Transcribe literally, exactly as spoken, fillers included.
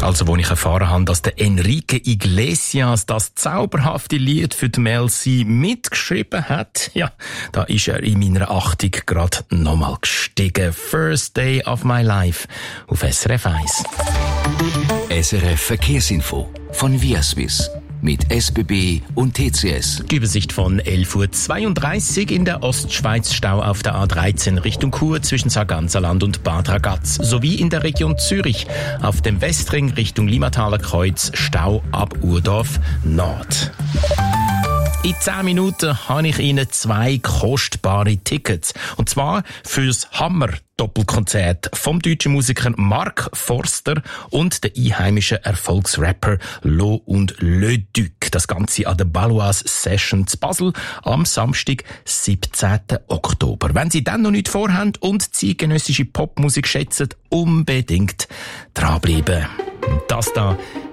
Also, wo ich erfahren habe, dass der Enrique Iglesias das zauberhafte Lied für die Mel C mitgeschrieben hat, ja, da ist er in meiner Achtung gerade nochmal gestiegen. First Day of My Life auf S R F eins. S R F Verkehrsinfo von Viaswiss mit S B B und T C S. Die Übersicht von elf Uhr zweiunddreißig in der Ostschweiz, Stau auf der A dreizehn Richtung Chur zwischen Sarganserland und Bad Ragaz, sowie in der Region Zürich auf dem Westring Richtung Limmataler Kreuz, Stau ab Urdorf Nord. In zehn Minuten habe ich Ihnen zwei kostbare Tickets. Und zwar fürs Hammer-Doppelkonzert vom deutschen Musiker Mark Forster und der einheimischen Erfolgsrapper Lo und Le Duc. Das Ganze an der Baloise Session zu Basel am Samstag, siebzehnten Oktober. Wenn Sie dann noch nicht vorhaben und zeitgenössische Popmusik schätzen, unbedingt dranbleiben. Das da